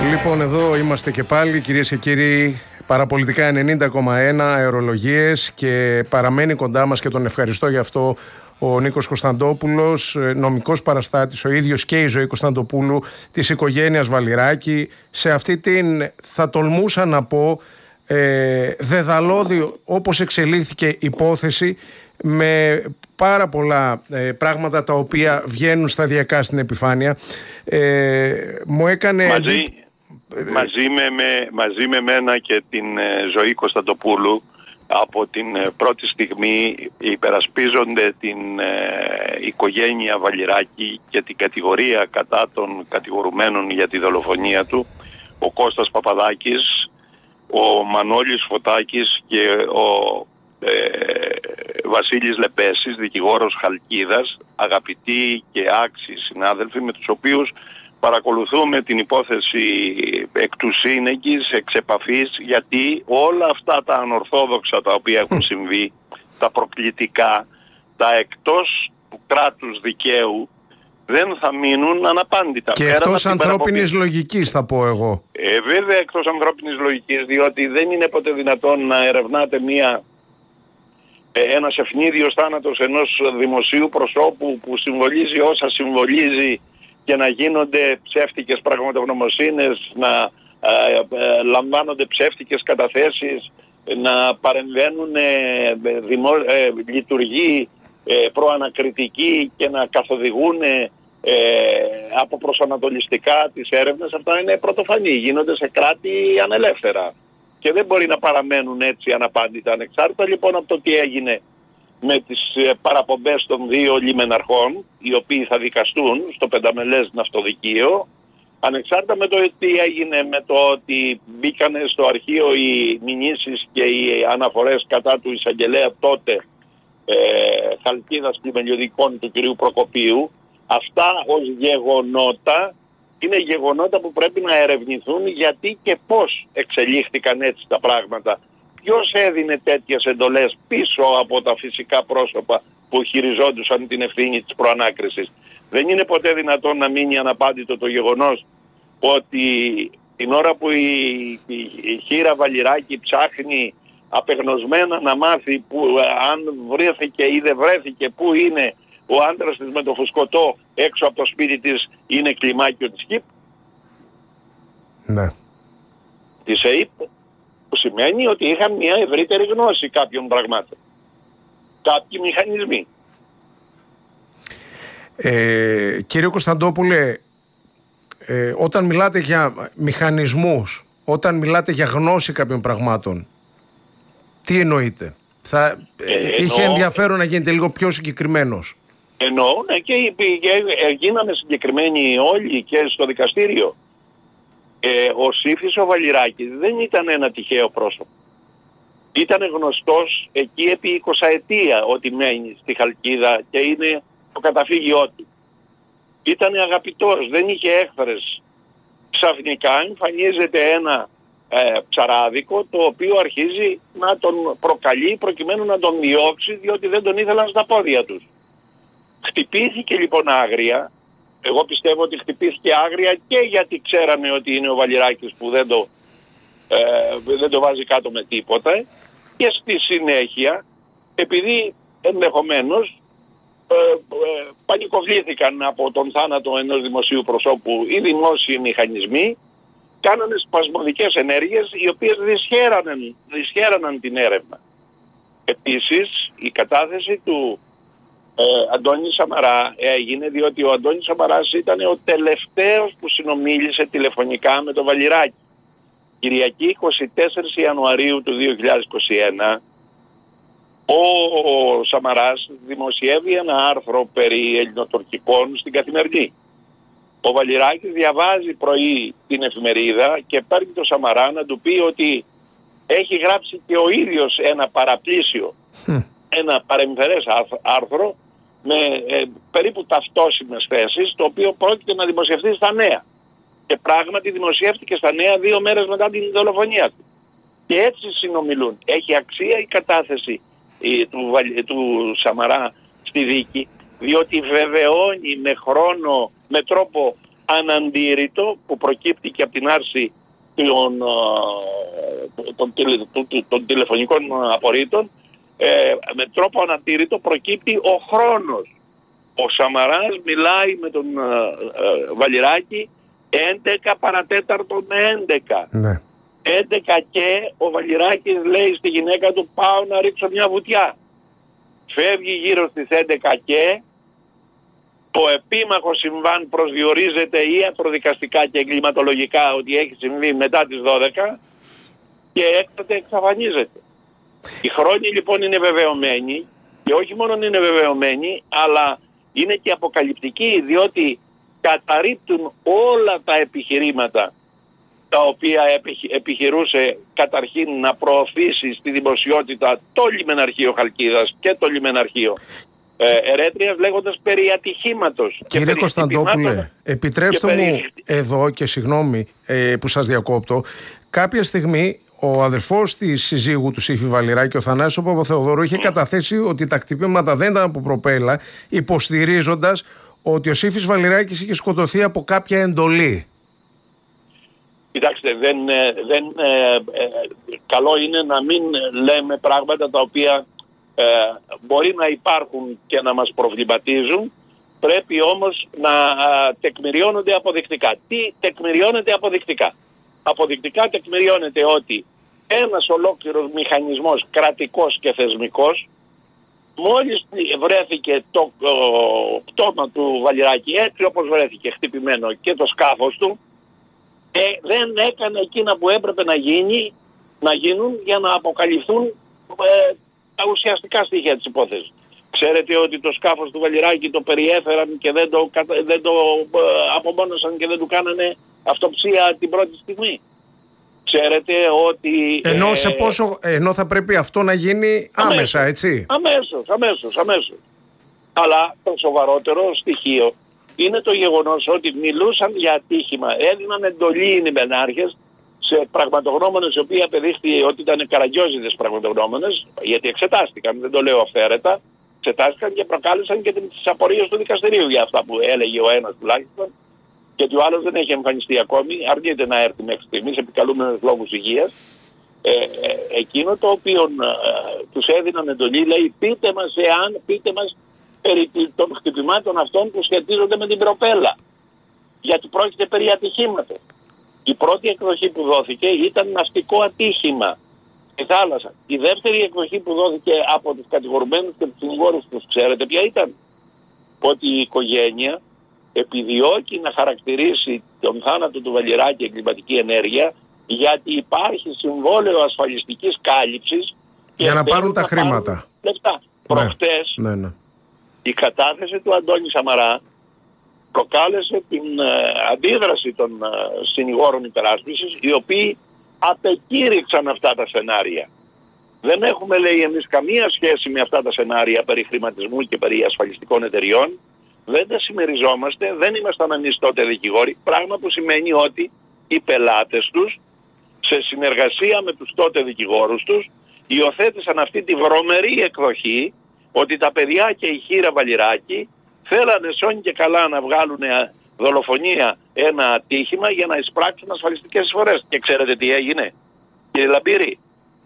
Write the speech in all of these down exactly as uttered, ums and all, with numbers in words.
Λοιπόν, εδώ είμαστε και πάλι, κυρίες και κύριοι. Παραπολιτικά ενενήντα κόμμα ένα, αερολογίες, και παραμένει κοντά μας, και τον ευχαριστώ γι' αυτό, ο Νίκος Κωνσταντόπουλος, νομικός παραστάτης, ο ίδιος και η Ζωή Κωνσταντοπούλου, της οικογένειας Βαλιράκη, σε αυτή την, θα τολμούσα να πω, ε, δεδαλώδη όπως εξελίχθηκε υπόθεση, με πάρα πολλά ε, πράγματα τα οποία βγαίνουν σταδιακά στην επιφάνεια. Ε, μου έκανε... Μαζί, μαζί, με, με, μαζί με μένα και την ε, Ζωή Κωνσταντοπούλου, από την ε, πρώτη στιγμή υπερασπίζονται την ε, οικογένεια Βαλιράκη και την κατηγορία κατά των κατηγορουμένων για τη δολοφονία του, ο Κώστας Παπαδάκης, ο Μανώλης Φωτάκης και ο Ε, Βασίλης Λεπέσης, δικηγόρος Χαλκίδας, αγαπητοί και άξιοι συνάδελφοι, με τους οποίους παρακολουθούμε την υπόθεση εκ του σύνεγγυς, εξ επαφής, γιατί όλα αυτά τα ανορθόδοξα τα οποία έχουν συμβεί, τα προκλητικά, τα εκτός του κράτους δικαίου, δεν θα μείνουν αναπάντητα. Και εκτός ανθρώπινης λογικής, θα πω εγώ. Ε, βέβαια εκτός ανθρώπινης λογικής, διότι δεν είναι ποτέ δυνατόν να ερευνάτε μία ένας ευνίδιος θάνατος ενός δημοσίου προσώπου που συμβολίζει όσα συμβολίζει, και να γίνονται ψεύτικες πραγματογνωμοσύνες, να ε, ε, λαμβάνονται ψεύτικες καταθέσεις, να παρεμβαίνουν ε, δημο, ε, λειτουργοί ε, προανακριτικοί και να καθοδηγούν ε, από προσανατολιστικά τις έρευνες. Αυτά είναι πρωτοφανή, γίνονται σε κράτη ανελεύθερα και δεν μπορεί να παραμένουν έτσι αναπάντητα. Ανεξάρτητα λοιπόν από το τι έγινε με τις παραπομπές των δύο λιμεναρχών, οι οποίοι θα δικαστούν στο πενταμελές ναυτοδικείο, ανεξάρτητα με το τι έγινε με το ότι μπήκανε στο αρχείο οι μηνύσεις και οι αναφορές κατά του εισαγγελέα τότε ε, Χαλκίδας Πλημελιωδικών του κυρίου Προκοπίου, αυτά ως γεγονότα είναι γεγονότα που πρέπει να ερευνηθούν, γιατί και πώς εξελίχθηκαν έτσι τα πράγματα. Ποιος έδινε τέτοιες εντολές πίσω από τα φυσικά πρόσωπα που χειριζόντουσαν την ευθύνη της προανάκρισης. Δεν είναι ποτέ δυνατόν να μείνει αναπάντητο το γεγονός ότι την ώρα που η, η, η χείρα Βαλιράκη ψάχνει απεγνωσμένα να μάθει που, αν βρέθηκε ή δεν βρέθηκε, πού είναι ο άντρας της με το φουσκωτό έξω από το σπίτι της, είναι κλιμάκιο της ΚΙΠ, ναι, της ΕΙΠ, που σημαίνει ότι είχαν μια ευρύτερη γνώση κάποιων πραγμάτων, κάποιοι μηχανισμοί. Ε, κύριε Κωνσταντόπουλε, ε, όταν μιλάτε για μηχανισμούς, όταν μιλάτε για γνώση κάποιων πραγμάτων, τι εννοείτε? Θα ε, ε, είχε εννοώ, ενδιαφέρον να γίνετε λίγο πιο συγκεκριμένος. Εννοώ, ναι, και, και γίναμε συγκεκριμένοι όλοι και στο δικαστήριο. Ε, ο Σύφης ο Βαλιράκης δεν ήταν ένα τυχαίο πρόσωπο. Ήταν γνωστός εκεί επί εικοσαετία ότι μένει στη Χαλκίδα και είναι το καταφύγιό του. Ήταν αγαπητός, δεν είχε έχθρες. Ξαφνικά εμφανίζεται ένα ε, ψαράδικο, το οποίο αρχίζει να τον προκαλεί προκειμένου να τον διώξει, διότι δεν τον ήθελαν στα πόδια τους. Χτυπήθηκε λοιπόν άγρια. Εγώ πιστεύω ότι χτυπήθηκε άγρια και γιατί ξέρανε ότι είναι ο Βαλιράκης που δεν το, ε, δεν το βάζει κάτω με τίποτα, και στη συνέχεια, επειδή ενδεχομένως ε, ε, πανικοβλήθηκαν από τον θάνατο ενός δημοσίου προσώπου οι δημόσιοι μηχανισμοί, κάνανε σπασμωδικές ενέργειες οι οποίες δυσχέραναν, δυσχέραναν την έρευνα. Επίσης η κατάθεση του Ε, Αντώνη Σαμαρά έγινε διότι ο Αντώνης Σαμαράς ήταν ο τελευταίος που συνομίλησε τηλεφωνικά με τον Βαλιράκη. Κυριακή εικοστή τέταρτη Ιανουαρίου του δύο χιλιάδες είκοσι ένα ο, ο Σαμαράς δημοσιεύει ένα άρθρο περί ελληνοτουρκικών στην Καθημερινή. Ο Βαλιράκης διαβάζει πρωί την εφημερίδα και παίρνει τον Σαμαρά να του πει ότι έχει γράψει και ο ίδιος ένα παραπλήσιο, hm. ένα παρεμφερές άρθρο με ε, περίπου ταυτόσιμες θέσεις, το οποίο πρόκειται να δημοσιευτεί στα Νέα. Και πράγματι δημοσιεύτηκε στα Νέα δύο μέρες μετά την δολοφονία του. Και έτσι συνομιλούν. Έχει αξία η κατάθεση ε, του, του Σαμαρά στη δίκη, διότι βεβαιώνει με χρόνο, με τρόπο αναντήρητο που προκύπτει και από την άρση των, των, των, των, των τηλεφωνικών απορρίτων, ε, με τρόπο αναντήρητο προκύπτει ο χρόνος. Ο Σαμαράς μιλάει με τον ε, ε, Βαλιράκη έντεκα παρατέταρτο με έντεκα. Ναι. έντεκα και ο Βαλιράκης λέει στη γυναίκα του, πάω να ρίξω μια βουτιά. Φεύγει γύρω στις έντεκα και το επίμαχο συμβάν προσδιορίζεται ιατροδικαστικά και εγκληματολογικά ότι έχει συμβεί μετά τις δώδεκα και έκτοτε εξαφανίζεται. Οι χρόνοι λοιπόν είναι βεβαιωμένοι και όχι μόνο είναι βεβαιωμένοι, αλλά είναι και αποκαλυπτικοί, διότι καταρρίπτουν όλα τα επιχειρήματα τα οποία επιχειρούσε καταρχήν να προωθήσει στη δημοσιότητα το λιμεναρχείο Χαλκίδας και το λιμεναρχείο ε, Ερέτριας, λέγοντας περί ατυχήματος. Κύριε Κωνσταντόπουλε, επιτρέψτε μου περί... εδώ και συγγνώμη ε, που σας διακόπτω, κάποια στιγμή ο αδερφός της συζύγου του Σύφη Βαλιράκη, ο Θανάσης Παπαθεοδωρού, είχε mm. καταθέσει ότι τα χτυπήματα δεν ήταν από προπέλα, υποστηρίζοντας ότι ο Σύφης Βαλιράκης είχε σκοτωθεί από κάποια εντολή. Κοιτάξτε, δεν, δεν, ε, ε, καλό είναι να μην λέμε πράγματα τα οποία ε, μπορεί να υπάρχουν και να μας προβληματίζουν, πρέπει όμως να ε, τεκμηριώνονται αποδεικτικά. Τι τεκμηριώνεται αποδεικτικά? Αποδεικτικά τεκμηριώνεται ότι ένας ολόκληρος μηχανισμός κρατικός και θεσμικός, μόλις βρέθηκε το ο, πτώμα του Βαλιράκη, έτσι όπως βρέθηκε χτυπημένο και το σκάφος του, Ε, δεν έκανε εκείνα που έπρεπε να, γίνει, να γίνουν για να αποκαλυφθούν ε, τα ουσιαστικά στοιχεία της υπόθεσης. Ξέρετε ότι το σκάφος του Βαλιράκη το περιέφεραν και δεν το, δεν το ε, απομόνωσαν και δεν του κάνανε αυτοψία την πρώτη στιγμή. Ξέρετε ότι... Ενώ, ε, σε πόσο, ενώ θα πρέπει αυτό να γίνει άμεσα, αμέσως, έτσι. Αμέσως, αμέσως, αμέσως. Αλλά το σοβαρότερο στοιχείο είναι το γεγονός ότι μιλούσαν για ατύχημα, έδιναν εντολή οι λιμενάρχες σε πραγματογνώμονες οι οποίοι απεδείχθη ότι ήταν καραγκιόζιδες πραγματογνώμονες, γιατί εξετάστηκαν, δεν το λέω αυθαίρετα, εξετάστηκαν και προκάλεσαν και τις απορίες του δικαστηρίου για αυτά που έλεγε ο ένας τουλάχιστον, γιατί ο άλλος δεν έχει εμφανιστεί ακόμη, αρνείται να έρθει μέχρι στιγμής, επικαλούμενος λόγους υγείας. Ε, ε, εκείνο το οποίο ε, τους έδιναν εντολή, λέει, πείτε μας εάν, πείτε μας περί των χτυπημάτων αυτών που σχετίζονται με την προπέλα. Γιατί πρόκειται περί ατυχήματος. Η πρώτη εκδοχή που δόθηκε ήταν ναυτικό ατύχημα στη θάλασσα. Η δεύτερη εκδοχή που δόθηκε από τους κατηγορουμένους και τους συνηγόρους τους, ξέρετε ποια ήταν? Ότι η οικογένεια επιδιώκει να χαρακτηρίσει τον θάνατο του Βαλιράκη εγκληματική ενέργεια, γιατί υπάρχει συμβόλαιο ασφαλιστικής κάλυψης για να πάρουν τα να χρήματα. Πάρουν λεφτά. Ναι. Προχτές ναι, ναι. η κατάθεση του Αντώνη Σαμαρά προκάλεσε την ε, αντίδραση των ε, συνηγόρων υπεράσπισης, οι οποίοι απεκήρυξαν αυτά τα σενάρια. Δεν έχουμε, λέει, εμείς καμία σχέση με αυτά τα σενάρια περί χρηματισμού και περί ασφαλιστικών εταιριών. Δεν τα συμμεριζόμαστε, δεν ήμασταν εμείς τότε δικηγόροι, πράγμα που σημαίνει ότι οι πελάτες τους, σε συνεργασία με τους τότε δικηγόρους τους, υιοθέτησαν αυτή τη βρωμερή εκδοχή ότι τα παιδιά και η χείρα Βαλιράκη θέλανε σώνει και καλά να βγάλουν δολοφονία ένα ατύχημα για να εισπράξουν ασφαλιστικές εισφορές. Και ξέρετε τι έγινε, κύριε Λαμπύρη?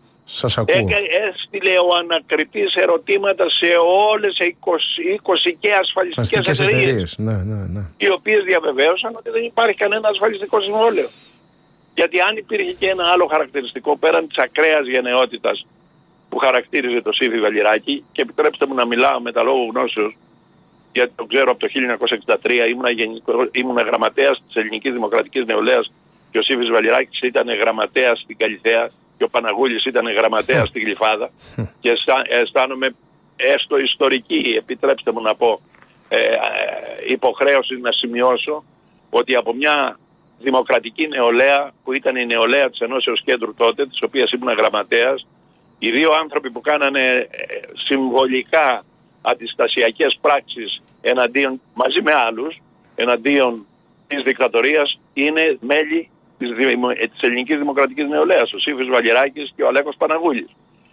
Σας ακούω. Έστειλε ο ανακριτής ερωτήματα σε όλες οι είκοσι, είκοσι και ασφαλιστικές εταιρείες, ναι, ναι, ναι. οι οποίες διαβεβαίωσαν ότι δεν υπάρχει κανένα ασφαλιστικό συμβόλαιο. Γιατί αν υπήρχε και ένα άλλο χαρακτηριστικό πέραν της ακραίας γενναιότητας που χαρακτήριζε το Σύφη Βαλιράκη, και επιτρέψτε μου να μιλάω με τα λόγου γνώσεως, γιατί το ξέρω από το χίλια εννιακόσια εξήντα τρία, ήμουνα, γενικό, ήμουνα γραμματέας της Ελληνικής Δημοκρατικής Νεολαίας και ο Σύφης Βαλιράκης ήταν γραμματέας στην Καλιθέα και ο Παναγούλης ήταν γραμματέας στην Γλυφάδα και αισθάνομαι έστω ιστορική, επιτρέψτε μου να πω, ε, ε, υποχρέωση να σημειώσω ότι από μια δημοκρατική νεολαία που ήταν η νεολαία της Ενώσεως Κέντρου τότε, της οποίας ήμουν γραμματέας, οι δύο άνθρωποι που κάνανε συμβολικά αντιστασιακές πράξεις εναντίον, μαζί με άλλους, εναντίον της δικτατορίας, είναι μέλη της, της Ελληνικής Δημοκρατικής Νεολαίας, ο Σύφης Βαλιράκης και ο Αλέκος Παναγούλης.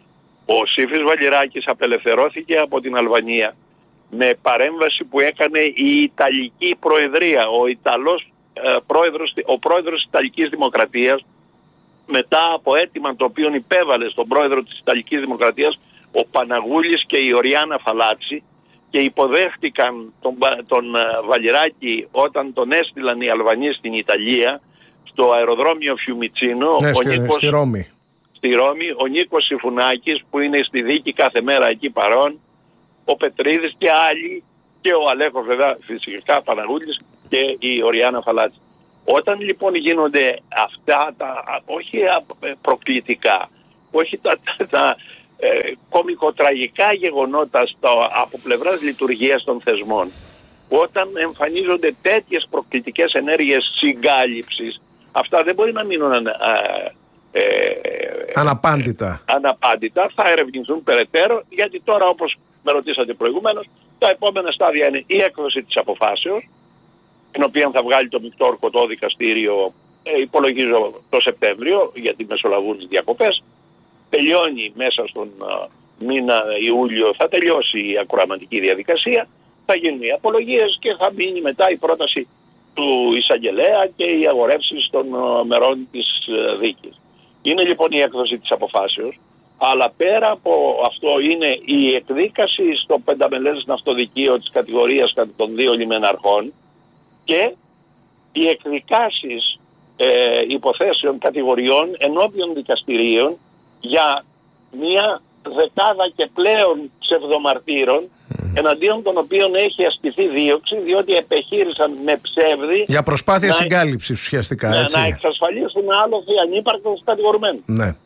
Ο Σύφης Βαλιράκης απελευθερώθηκε από την Αλβανία με παρέμβαση που έκανε η Ιταλική Προεδρία. Ο Ιταλός ε, πρόεδρος, ο πρόεδρος της Ιταλικής Δημοκρατίας, μετά από αίτημα το οποίο υπέβαλε στον πρόεδρο της Ιταλικής Δημοκρατίας ο Παναγούλης και η Οριάννα Φαλάτσι, και υποδέχτηκαν τον, τον Βαλιράκη όταν τον έστειλαν οι Αλβανοί στην Ιταλία, στο αεροδρόμιο Φιουμιτσίνο. Ναι, ο στη, Νίκος, στη Ρώμη. Στη Ρώμη, ο Νίκος Συφουνάκης που είναι στη δίκη κάθε μέρα εκεί παρόν, ο Πετρίδης και άλλοι, και ο Αλέκος βέβαια φυσικά Παναγούλης και η Οριάννα Φαλάτσι. Όταν λοιπόν γίνονται αυτά τα, όχι προκλητικά, όχι τα, τα, τα ε, κομικοτραγικά γεγονότα στο, από πλευράς λειτουργίας των θεσμών, όταν εμφανίζονται τέτοιες προκλητικές ενέργειες συγκάλυψης, αυτά δεν μπορεί να μείνουν α, ε, αναπάντητα. Ε, αναπάντητα, θα ερευνηθούν περαιτέρω, γιατί τώρα, όπως με ρωτήσατε προηγουμένως, τα επόμενα στάδια είναι η έκδοση της αποφάσεως, την οποία θα βγάλει το μεικτό ορκωτό δικαστήριο, ε, υπολογίζω το Σεπτέμβριο, γιατί μεσολαβούν τις διακοπές. Τελειώνει μέσα στον α, μήνα Ιούλιο, θα τελειώσει η ακροαματική διαδικασία, θα γίνουν οι απολογίες και θα μείνει μετά η πρόταση του εισαγγελέα και οι αγορεύσεις των α, μερών της α, δίκης. Είναι λοιπόν η έκδοση της αποφάσεως, αλλά πέρα από αυτό είναι η εκδίκαση στο πενταμελές ναυτοδικείο της κατηγορίας κατά των δύο λιμεναρχών και οι εκδικάσεις ε, υποθέσεων κατηγοριών ενώπιον δικαστηρίων για μια δεκάδα και πλέον ψευδομαρτύρων, εναντίον των οποίων έχει ασκηθεί δίωξη, διότι επεχείρησαν με ψεύδι για προσπάθεια να, συγκάλυψης ουσιαστικά, να, έτσι. να εξασφαλίσουν άλοθη ανύπαρκτος κατηγορουμένου. Ναι.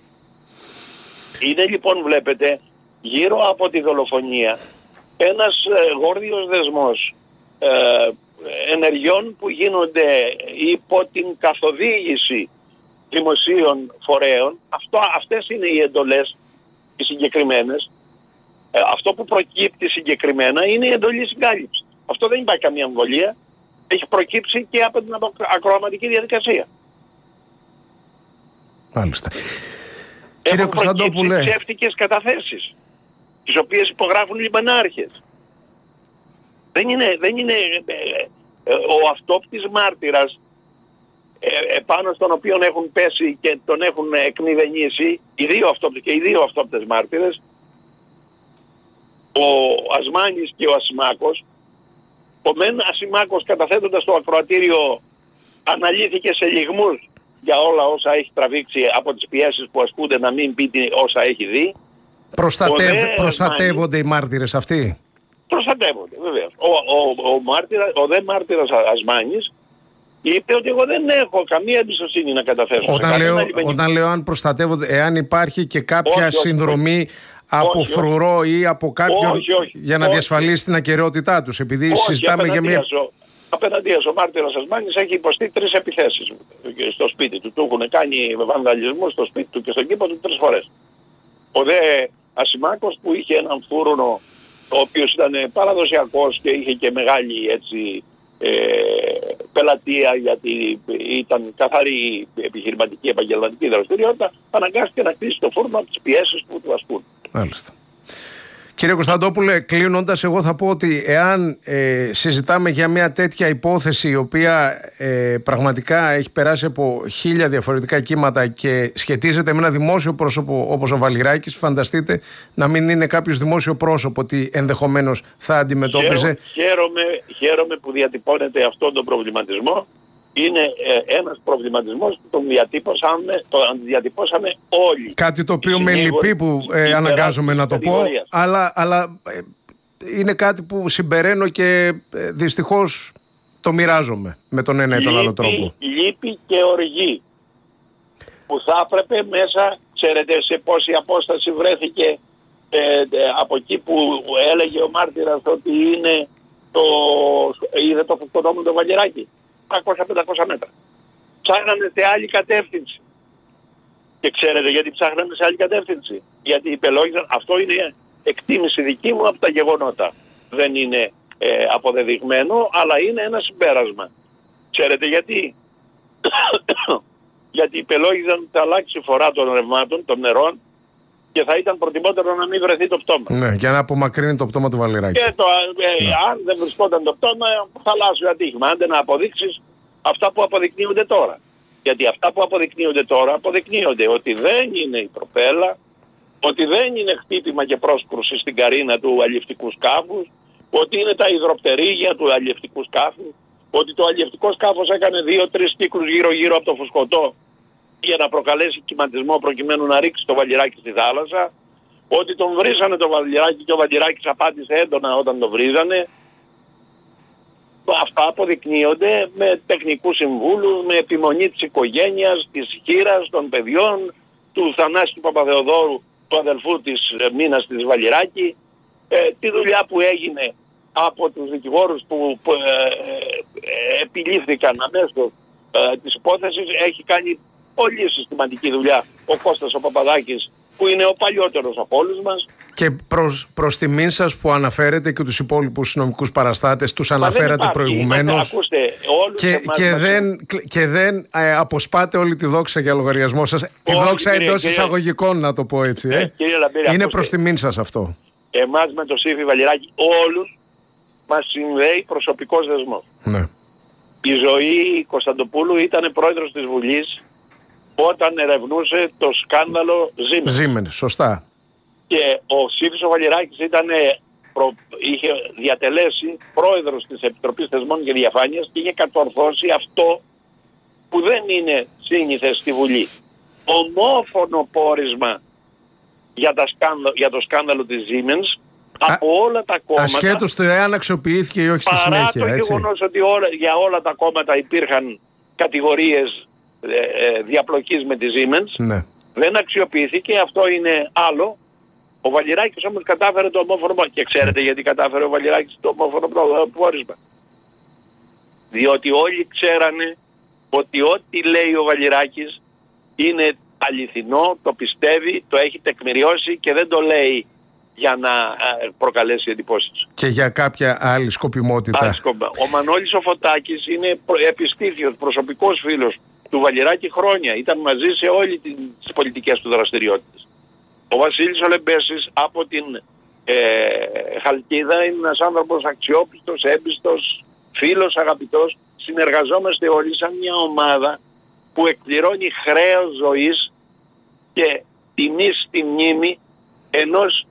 Είναι λοιπόν, βλέπετε, γύρω από τη δολοφονία ένας ε, γόρδιος δεσμός ε, ενεργειών που γίνονται υπό την καθοδήγηση δημοσίων φορέων. Αυτό, αυτές είναι οι εντολές οι συγκεκριμένες. Ε, αυτό που προκύπτει συγκεκριμένα είναι η εντολή συγκάλυψη. Αυτό δεν υπάρχει καμία αμβολία. Έχει προκύψει και από την ακροαματική διαδικασία. Μάλιστα. Κύριε Έχουν Κωνσταντόπουλε, προκύψει ψεύτικες καταθέσεις, τις οποίες υπογράφουν οι λιμενάρχες. Δεν είναι, δεν είναι ε, ε, ο αυτόπτης μάρτυρας ε, επάνω στον οποίο έχουν πέσει και τον έχουν εκμηδενήσει οι δύο αυτόπτες και οι δύο αυτόπτες μάρτυρες, ο Ασμάνης και ο Ασημάκος. Ο μεν Ασημάκος, καταθέτοντας το ακροατήριο, αναλύθηκε σε λιγμούς για όλα όσα έχει τραβήξει από τις πιέσεις που ασκούνται να μην πει όσα έχει δει. Προστατεύ, ο προστατεύονται Ασμάνης, οι μάρτυρες αυτοί. Προστατεύονται, βεβαίως. Ο, ο, ο, μάρτυρα, ο δε μάρτυρας Ασμάνης είπε ότι εγώ δεν έχω καμία εμπιστοσύνη να καταθέσω. Όταν, λέω, όταν λέω αν προστατεύονται, εάν υπάρχει και κάποια όχι, συνδρομή όχι, από όχι, φρουρό όχι. ή από κάποιον όχι, όχι, για να όχι. διασφαλίσει την ακεραιότητά τους, επειδή όχι, συζητάμε για μια... Απέναντίας ο μάρτυρας Ασμάνης έχει υποστεί τρεις επιθέσεις στο σπίτι του. Του έχουν κάνει βανδαλισμό στο σπίτι του και στον κήπο του τρεις φορές. Ο δε Ασημάκος, που είχε έναν φούρνο ο οποίος ήταν παραδοσιακός και είχε και μεγάλη έτσι, ε, πελατεία, γιατί ήταν καθαρή επιχειρηματική επαγγελματική δραστηριότητα, αναγκάστηκε να κλείσει το φούρνο από τις πιέσεις που του ασκούν. Μάλιστα. Κύριε Κωνσταντόπουλε, κλείνοντας, εγώ θα πω ότι εάν ε, συζητάμε για μια τέτοια υπόθεση η οποία ε, πραγματικά έχει περάσει από χίλια διαφορετικά κύματα και σχετίζεται με ένα δημόσιο πρόσωπο όπως ο Βαλιράκης, φανταστείτε να μην είναι κάποιος δημόσιο πρόσωπο ότι ενδεχομένως θα αντιμετώπιζε. Χαίρομαι, χαίρομαι που διατυπώνεται αυτόν τον προβληματισμό. Είναι ε, ένας προβληματισμός που τον διατύπωσαμε, τον διατυπώσαμε όλοι. Κάτι το οποίο με λυπεί που ε, αναγκάζομαι να το πω, αλλά, αλλά ε, είναι κάτι που συμπεραίνω και ε, δυστυχώς το μοιράζομαι με τον ένα ή τον άλλο τρόπο. Λύπη και οργή που θα έπρεπε μέσα, ξέρετε σε πόση απόσταση βρέθηκε ε, ε, από εκεί που έλεγε ο μάρτυρας ότι είναι το, είδε το φουσκωτόμο το Βαλιράκη. τριακόσια με πεντακόσια μέτρα. Ψάχνανε σε άλλη κατεύθυνση. Και ξέρετε γιατί ψάχνανε σε άλλη κατεύθυνση? Γιατί υπελόγισαν, αυτό είναι εκτίμηση δική μου από τα γεγονότα. Δεν είναι ε, αποδεδειγμένο, αλλά είναι ένα συμπέρασμα. Ξέρετε γιατί? Γιατί υπελόγισαν ότι θα αλλάξει η φορά των ρευμάτων, των νερών, και θα ήταν προτιμότερο να μην βρεθεί το πτώμα. Ναι, για να απομακρύνει το πτώμα του Βαλιράκη. Και το, ε, ναι. αν δεν βρισκόταν το πτώμα, θαλάσσιο ατύχημα. Άντε να αποδείξεις αυτά που αποδεικνύονται τώρα. Γιατί αυτά που αποδεικνύονται τώρα αποδεικνύονται ότι δεν είναι η προπέλα, ότι δεν είναι χτύπημα και πρόσκρουση στην καρίνα του αλλιευτικού σκάφους, ότι είναι τα υδροπτερίγια του αλλιευτικού σκάφους, ότι το αλλιευτικό σκάφος έκανε δύο-τρεις κύκλους γύρω-γύρω από το φουσκωτό για να προκαλέσει κυματισμό προκειμένου να ρίξει το Βαλιράκι στη θάλασσα, ότι τον βρίζανε το Βαλιράκι και ο Βαλιράκης απάντησε έντονα όταν τον βρίζανε. Αυτά αποδεικνύονται με τεχνικούς συμβούλους, με επιμονή της οικογένειας, της χήρας, των παιδιών, του Θανάση του Παπαθεοδόρου, του αδελφού της Μίνας της Βαλιράκη, ε, τη δουλειά που έγινε από τους δικηγόρους που, που ε, ε, επιλήφθηκαν αμέσως ε, της υπόθεσης. Έχει κάνει πολύ συστηματική δουλειά ο Κώστας ο Παπαδάκης, που είναι ο παλιότερος από όλους μας. Και προς, προς τιμήν σας που αναφέρετε και τους υπόλοιπους νομικούς παραστάτες, τους αναφέρατε προηγουμένως. Ακούστε, όλους και, και, δεν, και δεν ε, αποσπάτε όλη τη δόξα για λογαριασμό σας. Όλη, τη δόξα εντός εισαγωγικών, να το πω έτσι. Ε. Ε, κύριε Λαμπύρη, είναι ακούστε, προς τιμήν σας αυτό. Εμάς με το Σύφη Βαλιράκη όλους μας συνδέει προσωπικός δεσμός. Ναι. Η Ζωή Κωνσταντοπούλου ήταν πρόεδρος της Βουλής όταν ερευνούσε το σκάνδαλο Siemens. Siemens, σωστά. Και ο Σύφης ο Βαλιράκης ήταν, προ, είχε διατελέσει πρόεδρος της Επιτροπής Θεσμών και Διαφάνειας και είχε κατορθώσει αυτό που δεν είναι σύνηθες στη Βουλή. Ομόφωνο πόρισμα για, τα σκάνδα, για το σκάνδαλο της Siemens Α, από όλα τα κόμματα. Ασχέτως το εάν αξιοποιήθηκε ή όχι στη συνέχεια. Παρά το γεγονός ότι όλα, για όλα τα κόμματα υπήρχαν κατηγορίες ε, διαπλοκής με τη Siemens, ναι. δεν αξιοποιήθηκε, αυτό είναι άλλο. Ο Βαλιράκης όμως κατάφερε το ομόφωνο πόρισμα. Και ξέρετε Έτσι. γιατί κατάφερε ο Βαλιράκης το ομόφωνο πόρισμα. Διότι όλοι ξέρανε ότι ό,τι λέει ο Βαλιράκης είναι αληθινό, το πιστεύει, το έχει τεκμηριώσει και δεν το λέει για να προκαλέσει εντυπώσεις. Και για κάποια άλλη σκοπιμότητα. Ο Μανώλης ο Φωτάκης είναι επιστήθιος, προσωπικός φίλος του Βαλιράκη χρόνια. Ήταν μαζί σε όλες τις πολιτικές του δραστηριότητες. Ο Βασίλης ο Λεμπέσης από την ε, Χαλκίδα είναι ένας άνθρωπος αξιόπιστος, έμπιστος, φίλος, αγαπητός. Συνεργαζόμαστε όλοι σαν μια ομάδα που εκπληρώνει χρέος ζωής και τιμή στη μνήμη ενός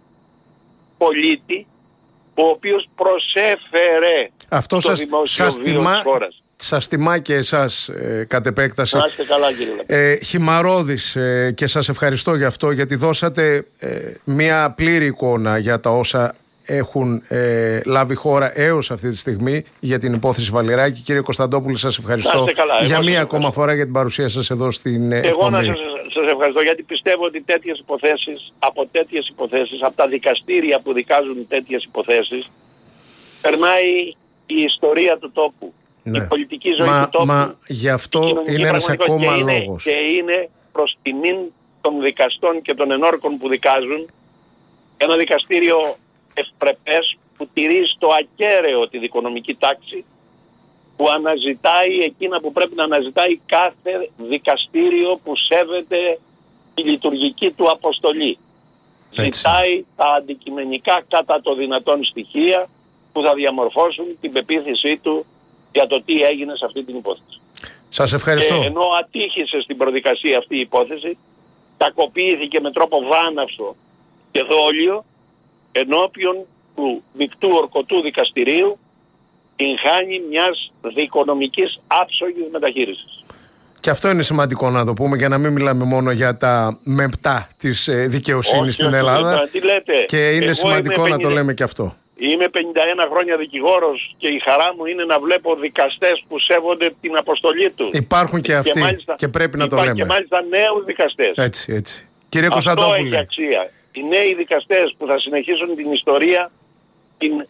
πολίτη ο οποίος προσέφερε αυτό στο σας, δημόσιο σας βίο τιμά, της χώρας. Σας τιμά και εσάς ε, κατ' επέκταση. Να είστε καλά, κύριε Λαπή. Ε, χυμαρώδης ε, και σας ευχαριστώ γι' αυτό, γιατί δώσατε ε, μια πλήρη εικόνα για τα όσα έχουν ε, λάβει χώρα έως αυτή τη στιγμή για την υπόθεση Βαλιράκη. Κύριε Κωνσταντόπουλε, σας ευχαριστώ καλά, για μία ακόμα φορά για την παρουσία σας εδώ στην εκπομπή. Εγώ να σας, σας ευχαριστώ, γιατί πιστεύω ότι τέτοιες υποθέσεις, από τέτοιες υποθέσεις, από τα δικαστήρια που δικάζουν τέτοιες υποθέσεις, περνάει η ιστορία του τόπου. Ναι. Η πολιτική ζωή μα, του τόπου. Μα γι' αυτό είναι ένας ακόμα και λόγος. Είναι, και είναι προς τιμήν των δικαστών και των ενόρκων που δικάζουν ένα δικαστήριο ευπρεπές που τηρεί στο ακέραιο τη δικονομική τάξη, που αναζητάει εκείνα που πρέπει να αναζητάει κάθε δικαστήριο που σέβεται τη λειτουργική του αποστολή. Έτσι. Ζητάει τα αντικειμενικά κατά το δυνατόν στοιχεία που θα διαμορφώσουν την πεποίθησή του για το τι έγινε σε αυτή την υπόθεση. Σας ευχαριστώ. Και ενώ ατύχησε στην προδικασία αυτή η υπόθεση, κακοποιήθηκε με τρόπο βάναυσο και δόλιο ενώπιον του μεικτού ορκωτού δικαστηρίου, την χάνει μιας δικονομικής άψογης μεταχείρισης. Και αυτό είναι σημαντικό να το πούμε, για να μην μιλάμε μόνο για τα μεπτά της δικαιοσύνης στην Ελλάδα. Τι λέτε. Και είναι Εγώ σημαντικό πενήντα, να το λέμε και αυτό. Είμαι πενήντα ένα χρόνια δικηγόρος και η χαρά μου είναι να βλέπω δικαστές που σέβονται την αποστολή τους. Υπάρχουν και αυτοί και, μάλιστα, και πρέπει να το λέμε. Και μάλιστα νέους δικαστές. Έτσι, έτσι. Κύριε Κωνσταντόπουλε. Αυτό έχει αξία. Οι νέοι δικαστές που θα συνεχίσουν την ιστορία, την,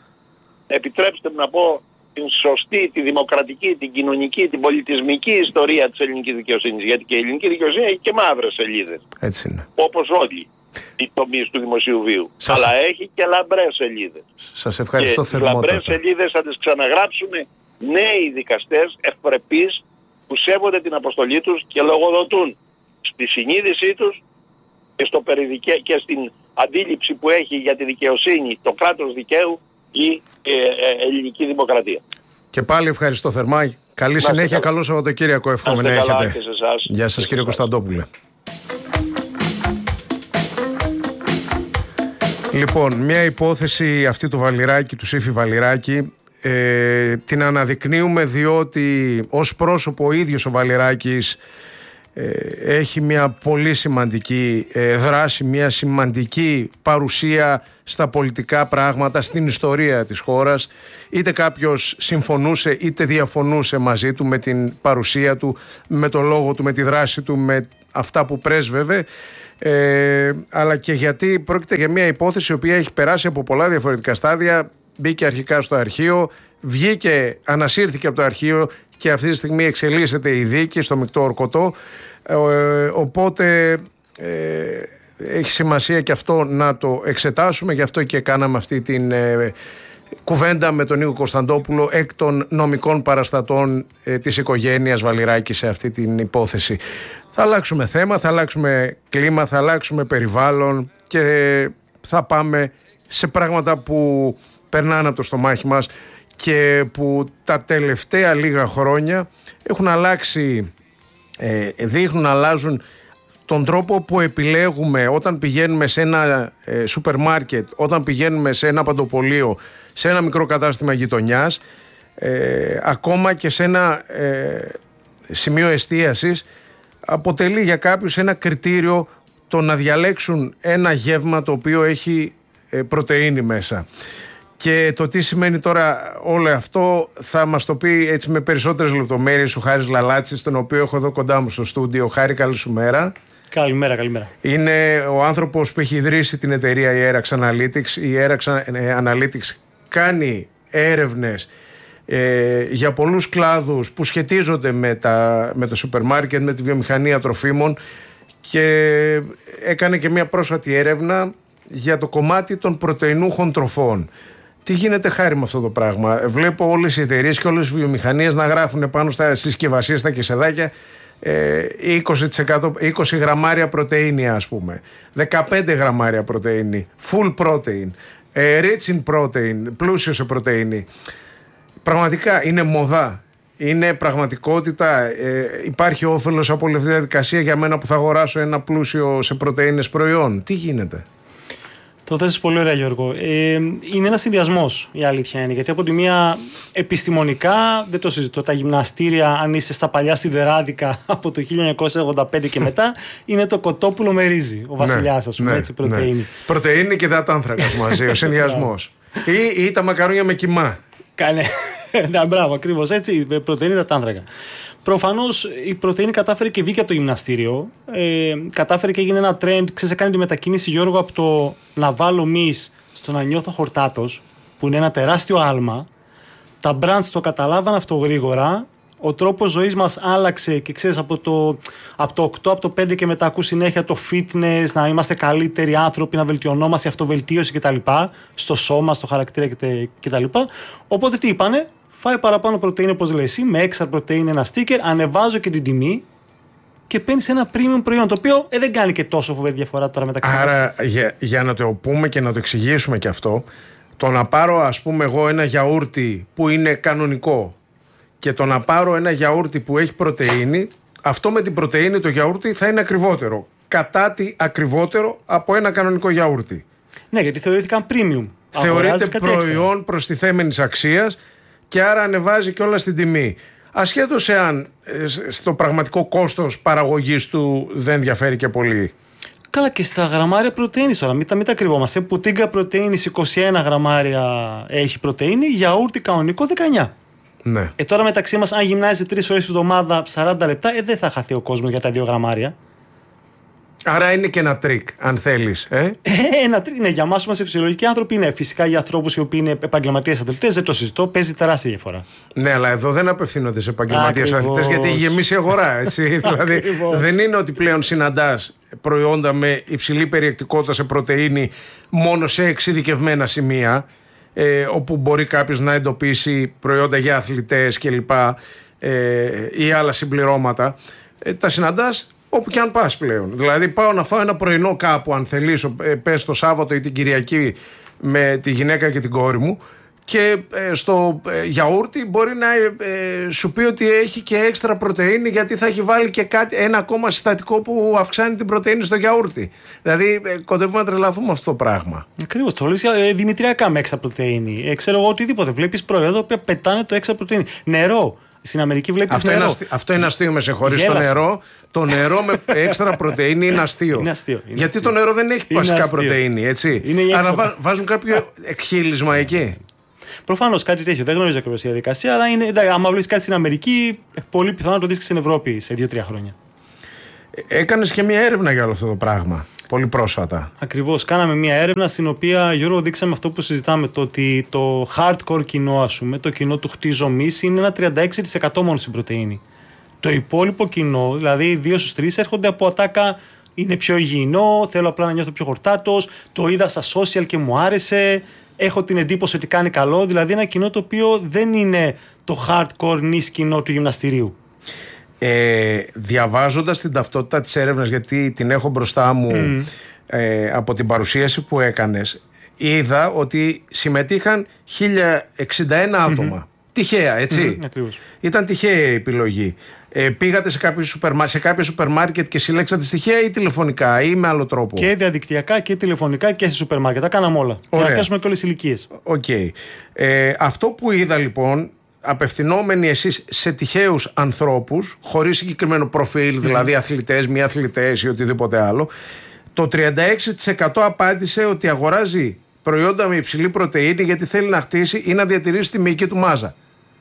επιτρέψτε μου να πω, την σωστή, τη δημοκρατική, την κοινωνική, την πολιτισμική ιστορία της ελληνικής δικαιοσύνης. Γιατί και η ελληνική δικαιοσύνη έχει και μαύρες σελίδες. Έτσι είναι. Όπως όλοι οι τομείς του δημοσίου βίου. Σας... Αλλά έχει και λαμπρές σελίδες. Σας ευχαριστώ θερμότατα. Και τις λαμπρές σελίδες θα τις ξαναγράψουν νέοι δικαστές ευπρεπείς που σέβονται την αποστολή τους και λογοδοτούν στη συνείδησή τους και, στο περιδικέ... και στην αντίληψη που έχει για τη δικαιοσύνη, το κράτος δικαίου, η ε, ε, ελληνική δημοκρατία. Και πάλι ευχαριστώ θερμά. Καλή να συνέχεια, καλά. Καλό Σαββατοκύριακο εύχομαι να έχετε. Γεια σας κύριε Κωνσταντόπουλε. Λοιπόν, μια υπόθεση αυτή του Βαλιράκη, του Σύφη Βαλιράκη, ε, την αναδεικνύουμε διότι ως πρόσωπο ο ίδιος ο Βαλιράκης ε, έχει μια πολύ σημαντική ε, δράση, μια σημαντική παρουσία στα πολιτικά πράγματα, στην ιστορία της χώρας. Είτε κάποιος συμφωνούσε είτε διαφωνούσε μαζί του με την παρουσία του, με το λόγο του, με τη δράση του, με αυτά που πρέσβευε. Ε, αλλά και γιατί πρόκειται για μια υπόθεση η οποία έχει περάσει από πολλά διαφορετικά στάδια. Μπήκε αρχικά στο αρχείο, βγήκε, ανασύρθηκε από το αρχείο και αυτή τη στιγμή εξελίσσεται η δίκη στο Μεικτό Ορκωτό. Ε, οπότε ε, έχει σημασία και αυτό να το εξετάσουμε, γι' αυτό και κάναμε αυτή την ε, κουβέντα με τον Νίκο Κωνσταντόπουλο εκ των νομικών παραστατών ε, της οικογένειας Βαλιράκη σε αυτή την υπόθεση. Θα αλλάξουμε θέμα, θα αλλάξουμε κλίμα, θα αλλάξουμε περιβάλλον και θα πάμε σε πράγματα που περνάνε από το στομάχι μας και που τα τελευταία λίγα χρόνια έχουν αλλάξει, ε, δείχνουν να αλλάζουν τον τρόπο που επιλέγουμε όταν πηγαίνουμε σε ένα ε, σούπερ μάρκετ, όταν πηγαίνουμε σε ένα παντοπωλείο, σε ένα μικρό κατάστημα γειτονιάς, ε, ακόμα και σε ένα ε, σημείο εστίασης, αποτελεί για κάποιους ένα κριτήριο το να διαλέξουν ένα γεύμα το οποίο έχει ε, πρωτεΐνη μέσα. Και το τι σημαίνει τώρα όλο αυτό θα μας το πει έτσι με περισσότερες λεπτομέρειες ο Χάρης Λαλάτσης, τον οποίο έχω εδώ κοντά μου στο στούντιο. Χάρη, καλή σου μέρα. Καλημέρα, καλημέρα. Είναι ο άνθρωπος που έχει ιδρύσει την εταιρεία η Erax Analytics. Η Erax Analytics κάνει έρευνες ε, για πολλούς κλάδους που σχετίζονται με, τα, με το σούπερ μάρκετ, με τη βιομηχανία τροφίμων, και έκανε και μια πρόσφατη έρευνα για το κομμάτι των πρωτεϊνούχων τροφών. Τι γίνεται, Χάρη, με αυτό το πράγμα? Βλέπω όλες οι εταιρείες και όλες οι βιομηχανίες να γράφουν πάνω στα συσκευασίες, στα κεσεδάκια, είκοσι τοις εκατό, είκοσι γραμμάρια πρωτεΐνη, ας πούμε, δεκαπέντε γραμμάρια πρωτεΐνη, full protein, rich in protein, πλούσιο σε πρωτεΐνη. Πραγματικά είναι μοδά, είναι πραγματικότητα, ε, υπάρχει όφελος από όλη αυτή τη διαδικασία για μένα που θα αγοράσω ένα πλούσιο σε πρωτεΐνες προϊόν? Τι γίνεται? Το θέτεις πολύ ωραία, Γιώργο. Ε, είναι ένας συνδυασμός, η αλήθεια είναι. Γιατί από τη μία επιστημονικά δεν το συζητώ. Τα γυμναστήρια, αν είσαι στα παλιά σιδεράδικα από το χίλια εννιακόσια ογδόντα πέντε και μετά, είναι το κοτόπουλο με ρύζι. Ο βασιλιάς, ας πούμε, ναι, έτσι, πρωτεΐνη. Ναι. Πρωτεΐνη και υδατάνθρακας μαζί, ο συνδυασμός. ή, ή τα μακαρούνια με κιμά. Κάνε. Ναι, μπράβο, ακριβώς έτσι. Πρωτεΐνη, υδατάνθρακα. Προφανώς η πρωτεΐνη κατάφερε και βγήκε από το γυμναστήριο. Ε, κατάφερε και έγινε ένα trend. Ξέρεις, έκανε τη μετακίνηση, Γιώργο, από το να βάλω μυς στο να νιώθω χορτάτος, που είναι ένα τεράστιο άλμα. Τα brands το καταλάβαν αυτό γρήγορα. Ο τρόπος ζωής μας άλλαξε και ξέρεις, από το, από το οκτώ, από το πέντε και μετά ακούς συνέχεια το fitness, να είμαστε καλύτεροι άνθρωποι, να βελτιωνόμαστε, αυτοβελτίωση κτλ. Στο σώμα, στο χαρακτήρα κτλ. Οπότε τι είπανε? Φάει παραπάνω πρωτεΐνη, όπως λέει εσύ, με έξτρα πρωτεΐνη, ένα sticker, ανεβάζω και την τιμή και παίρνεις ένα premium προϊόν, το οποίο ε, δεν κάνει και τόσο φοβερή διαφορά τώρα μεταξύ μας. Άρα, για, για να το πούμε και να το εξηγήσουμε και αυτό, το να πάρω, ας πούμε, εγώ ένα γιαούρτι που είναι κανονικό και το να πάρω ένα γιαούρτι που έχει πρωτεΐνη, αυτό με την πρωτεΐνη το γιαούρτι θα είναι ακριβότερο. Κατά τι ακριβότερο από ένα κανονικό γιαούρτι. Ναι, γιατί θεωρήθηκαν premium. Θεωρείται προϊόν προστιθέμενης αξίας και άρα ανεβάζει και όλα στην τιμή. Ασχέτως εάν στο πραγματικό κόστος παραγωγής του δεν διαφέρει και πολύ. Καλά, και στα γραμμάρια πρωτεΐνης τώρα, μην τα, μην τα κρυβόμαστε. Πουτίγκα πρωτεΐνης είκοσι ένα γραμμάρια έχει πρωτεΐνη, γιαούρτι κανονικό δεκαεννιά. Ναι. Ε, τώρα μεταξύ μας, αν γυμνάζεσαι τρεις ώρες τη εβδομάδα, σαράντα λεπτά, ε, δεν θα χαθεί ο κόσμος για τα δύο γραμμάρια. Άρα είναι και ένα τρίκ, αν θέλεις. Ε? Ε, ένα τρίκ, ναι, για εμάς που είμαστε φυσιολογικοί άνθρωποι, είναι. Φυσικά για ανθρώπους οι οποίοι είναι επαγγελματίες αθλητές, δεν το συζητώ, παίζει τεράστια διαφορά. Ναι, αλλά εδώ δεν απευθύνονται σε επαγγελματίες αθλητές, γιατί έχει γεμίσει η αγορά. Έτσι. Δηλαδή, δεν είναι ότι πλέον συναντάς προϊόντα με υψηλή περιεκτικότητα σε πρωτεΐνη μόνο σε εξειδικευμένα σημεία, ε, όπου μπορεί κάποιος να εντοπίσει προϊόντα για αθλητές κλπ. Ε, ή άλλα συμπληρώματα. Ε, τα συναντάς όπου και αν πας πλέον. Δηλαδή, πάω να φάω ένα πρωινό κάπου, αν θελήσω, πες το Σάββατο ή την Κυριακή με τη γυναίκα και την κόρη μου, και ε, στο ε, γιαούρτι μπορεί να ε, σου πει ότι έχει και έξτρα πρωτεΐνη, γιατί θα έχει βάλει και κάτι, ένα ακόμα συστατικό που αυξάνει την πρωτεΐνη στο γιαούρτι. Δηλαδή ε, κοντεύουμε να τρελαθούμε αυτό το πράγμα. Ακριβώς, το βλέπεις ε, δημητριακά με έξτρα πρωτεΐνη. Ε, ξέρω εγώ οτιδήποτε. Βλέπεις προϊόντα που πετάνε το έξτρα πρωτεΐνη. Νερό. Στην Αμερική βλέπεις αυτό νερό. Είναι αστείο, αυτό είναι αστείο, με συγχωρείς. Το νερό, το νερό με έξτρα πρωτεΐνη είναι αστείο. Είναι αστείο είναι γιατί αστείο. Το νερό δεν έχει βασικά πρωτεΐνη, έτσι. Άρα βά, βάζουν κάποιο εκχύλισμα εκεί. Προφανώς κάτι τέτοιο. Δεν γνωρίζω ακριβώς τη διαδικασία, αλλά είναι, εντάξει, άμα βλέπεις κάτι στην Αμερική, πολύ πιθανό να το δεις και στην Ευρώπη σε δύο τρία χρόνια. Έκανες και μια έρευνα για όλο αυτό το πράγμα. Πολύ πρόσφατα. Ακριβώς. Κάναμε μια έρευνα στην οποία, Γιώργο, δείξαμε αυτό που συζητάμε, το ότι το hardcore κοινό, ας πούμε, το κοινό του χτίζομης, είναι ένα τριάντα έξι τοις εκατό μόνο στην πρωτεΐνη. Το υπόλοιπο κοινό, δηλαδή δύο στους τρεις, έρχονται από ατάκα, είναι πιο υγιεινό, θέλω απλά να νιώθω πιο χορτάτος, το είδα στα social και μου άρεσε, έχω την εντύπωση ότι κάνει καλό. Δηλαδή ένα κοινό το οποίο δεν είναι το hardcore νης κοινό του γυμναστηρίου. Ε, διαβάζοντας την ταυτότητα της έρευνας, γιατί την έχω μπροστά μου mm. ε, από την παρουσίαση που έκανες, είδα ότι συμμετείχαν χίλια εξήντα ένα άτομα. Mm-hmm. Τυχαία, έτσι. Mm-hmm, Ήταν τυχαία η επιλογή. Ε, πήγατε σε κάποιο, σούπερ, σε κάποιο σούπερ μάρκετ και συλλέξατε στοιχεία, ή τηλεφωνικά ή με άλλο τρόπο? Και διαδικτυακά και τηλεφωνικά και σε σούπερ μάρκετ. Τα κάναμε όλα. Ωραία. Για να πιάσουμε και όλες τις ηλικίες. Okay. Ε, αυτό που είδα λοιπόν, απευθυνόμενοι εσείς σε τυχαίους ανθρώπους, χωρίς συγκεκριμένο προφίλ, mm. δηλαδή αθλητές, μη αθλητές ή οτιδήποτε άλλο, το τριάντα έξι τοις εκατό απάντησε ότι αγοράζει προϊόντα με υψηλή πρωτεΐνη γιατί θέλει να χτίσει ή να διατηρήσει τη μυϊκή του μάζα.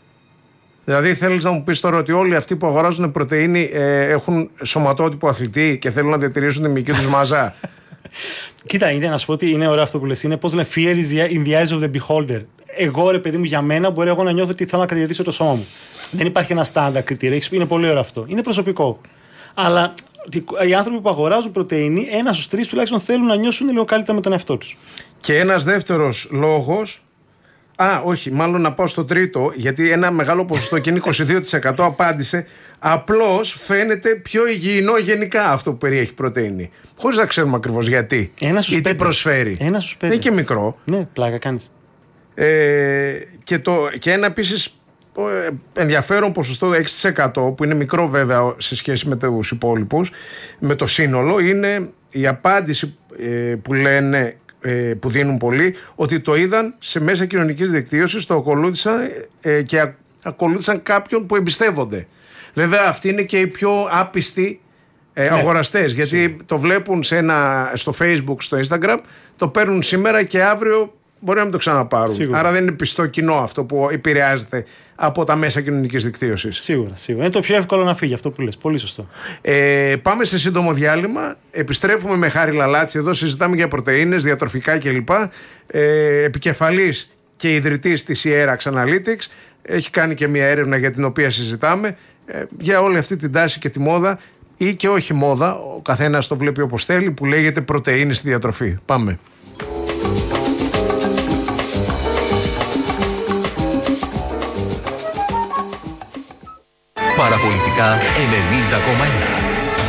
Δηλαδή θέλεις να μου πεις τώρα ότι όλοι αυτοί που αγοράζουν πρωτεΐνη ε, έχουν σωματότυπο αθλητή και θέλουν να διατηρήσουν τη μυϊκή τους μάζα? Κοίτα, είναι να σου πω ότι είναι ωραίο αυτό που λες. Είναι πώς λένε, fear is in the eyes of the beholder. Εγώ, ρε παιδί μου, για μένα μπορεί εγώ να νιώθω ότι θέλω να κατηδιατήσω το σώμα μου. Δεν υπάρχει ένα στάνταρ κριτήριο. Είναι πολύ ωραίο αυτό. Είναι προσωπικό. Αλλά οι άνθρωποι που αγοράζουν πρωτεΐνη, ένα στους τρεις τουλάχιστον θέλουν να νιώσουν λίγο καλύτερα με τον εαυτό τους. Και ένας δεύτερος λόγος. Α, όχι, μάλλον να πάω στο τρίτο, γιατί ένα μεγάλο ποσοστό και είναι είκοσι δύο τοις εκατό απάντησε. Απλώς φαίνεται πιο υγιεινό γενικά αυτό που περιέχει πρωτεΐνη. Χωρίς να ξέρουμε ακριβώς γιατί. Ένα στους ή τι πέντε. προσφέρει. Ένα στους πέντε. Δεν είναι και μικρό. Ναι, πλάκα κάνεις. Ε, και, το, και ένα επίσης ενδιαφέρον ποσοστό έξι τοις εκατό, που είναι μικρό βέβαια σε σχέση με τους υπόλοιπους, με το σύνολο, είναι η απάντηση ε, που λένε, ε, που δίνουν πολλοί, ότι το είδαν σε μέσα κοινωνικής δικτύωσης, το ακολούθησαν ε, και α, ακολούθησαν κάποιον που εμπιστεύονται. Βέβαια αυτοί είναι και οι πιο άπιστοι ε, ναι, αγοραστές, γιατί σίγουρα το βλέπουν σε ένα, στο Facebook, στο Instagram, το παίρνουν σήμερα και αύριο μπορεί να μην το ξαναπάρουν. Σίγουρα. Άρα δεν είναι πιστό κοινό αυτό που επηρεάζεται από τα μέσα κοινωνικής δικτύωσης. Σίγουρα, σίγουρα. Είναι το πιο εύκολο να φύγει αυτό που λες. Πολύ σωστό. Ε, πάμε σε σύντομο διάλειμμα. Επιστρέφουμε με Χάρη Λαλάτση. Εδώ συζητάμε για πρωτεΐνες, διατροφικά κλπ. Ε, επικεφαλής και ιδρυτής της Ierax Analytics. Έχει κάνει και μια έρευνα για την οποία συζητάμε. Ε, για όλη αυτή την τάση και τη μόδα, ή και όχι μόδα, ο καθένας το βλέπει όπως θέλει, που λέγεται πρωτεΐνη στη διατροφή. Πάμε. Παραπολιτικά ενενήντα κόμμα ένα.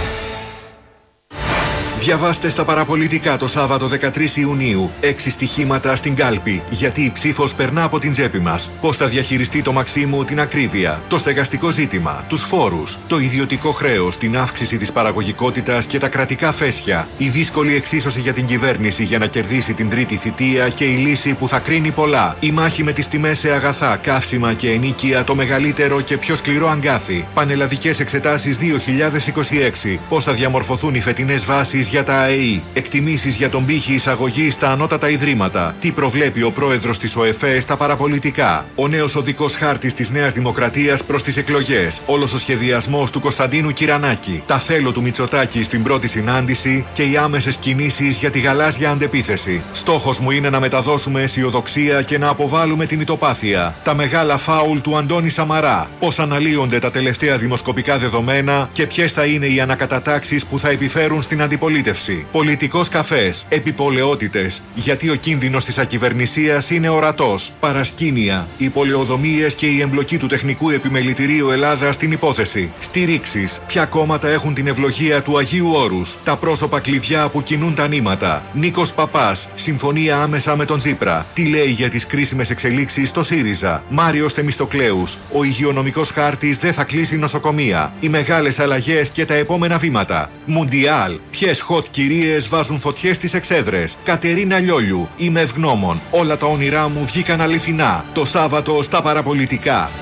Διαβάστε στα παραπολιτικά το Σάββατο δεκατρείς Ιουνίου έξι στοιχήματα στην κάλπη. Γιατί η ψήφος περνά από την τσέπη μας. Πώς θα διαχειριστεί το Μαξίμου την ακρίβεια, το στεγαστικό ζήτημα, τους φόρους, το ιδιωτικό χρέος, την αύξηση της παραγωγικότητας και τα κρατικά φέσια. Η δύσκολη εξίσωση για την κυβέρνηση για να κερδίσει την τρίτη θητεία και η λύση που θα κρίνει πολλά. Η μάχη με τις τιμές σε αγαθά, καύσιμα και ενοίκια, το μεγαλύτερο και πιο σκληρό αγκάθι. Πανελλαδικές εξετάσεις δύο χιλιάδες είκοσι έξι. Πώς θα διαμορφωθούν οι φετινές βάσεις για τα ΑΕΗ. Εκτιμήσεις για τον πύχη εισαγωγή στα ανώτατα ιδρύματα. Τι προβλέπει ο πρόεδρος της ΟΕΦΕ στα παραπολιτικά. Ο νέος οδικός χάρτης της Νέας Δημοκρατίας προς τις εκλογές. Όλος ο σχεδιασμός του Κωνσταντίνου Κυρανάκη. Τα θέλω του Μητσοτάκη στην πρώτη συνάντηση και οι άμεσες κινήσεις για τη γαλάζια αντεπίθεση. Στόχος μου είναι να μεταδώσουμε αισιοδοξία και να αποβάλουμε την ητοπάθεια. Τα μεγάλα φάουλ του Αντώνη Σαμαρά. Πώς αναλύονται τα τελευταία δημοσκοπικά δεδομένα και ποιες θα είναι οι ανακατατάξεις που θα επιφέρουν στην αντιπολίτευση. αντιπολίτευση, πολιτικός καφές, επιπολαιότητες, γιατί ο κίνδυνος της ακυβερνησίας είναι ορατός, παρασκήνια, οι πολεοδομίες και η εμπλοκή του Τεχνικού Επιμελητηρίου Ελλάδα στην υπόθεση, στηρίξεις, ποια κόμματα έχουν την ευλογία του Αγίου Όρους, τα πρόσωπα κλειδιά που κινούν τα νήματα. Νίκος Παπάς, συμφωνία άμεσα με τον Τσίπρα. Τι λέει για τις κρίσιμες εξελίξεις στο ΣΥΡΙΖΑ. Μάριος Θεμιστοκλέους, ο υγειονομικός χάρτης δεν θα κλείσει νοσοκομεία. Οι μεγάλες αλλαγές και τα επόμενα βήματα. Μουντιάλ, ποιες hot κυρίες βάζουν φωτιές στις εξέδρες. Κατερίνα Λιόλιου, είμαι ευγνώμων. Όλα τα όνειρά μου βγήκαν αληθινά. Το Σάββατο στα παραπολιτικά.